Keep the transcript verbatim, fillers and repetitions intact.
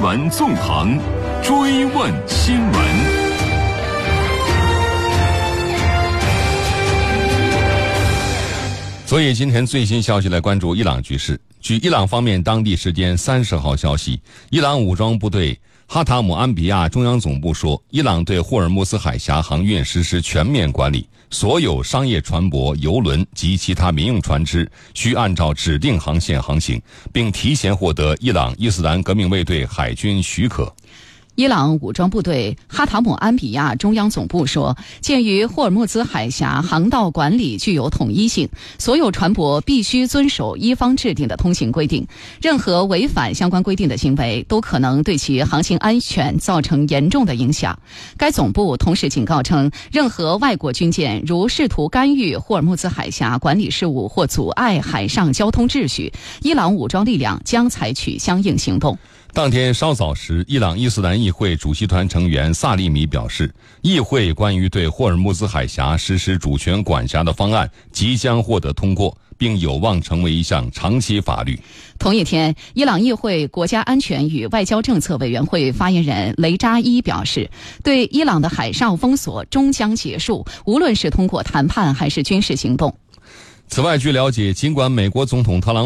闻纵横，追问新闻。所以今天最新消息来关注伊朗局势。据伊朗方面当地时间三十号消息，伊朗武装部队哈塔姆安比亚中央总部说，伊朗对霍尔木兹海峡航运实施全面管理，所有商业船舶、油轮及其他民用船只需按照指定航线航行，并提前获得伊朗伊斯兰革命卫队海军许可。 伊朗武装部队哈塔姆安比亚中央总部说，鉴于霍尔木兹海峡航道管理具有统一性，所有船舶必须遵守伊方制定的通行规定，任何违反相关规定的行为都可能对其航行安全造成严重的影响。该总部同时警告称，任何外国军舰如试图干预霍尔木兹海峡管理事务或阻碍海上交通秩序，伊朗武装力量将采取相应行动。 当天稍早时，伊朗伊斯兰议会主席团成员萨利米表示，议会关于对霍尔木兹海峡实施主权管辖的方案即将获得通过，并有望成为一项长期法律。 同一天，伊朗议会国家安全与外交政策委员会发言人雷扎伊表示，对伊朗的海上封锁终将结束，无论是通过谈判还是军事行动。 此外，据了解，尽管美国总统特朗普